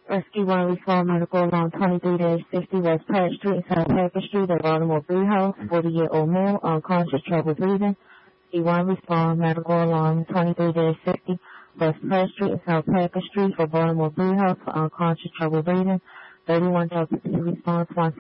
Rescue 1 respond medical along 23-60 West Pratt Street, South Packer Street at Baltimore Brew House, 40-year-old male, unconscious, trouble breathing. C1 respond medical along 23-60 West Pratt Street, South Packer Street for Baltimore Brew House for unconscious, trouble breathing. 31 Delta 2 response 1.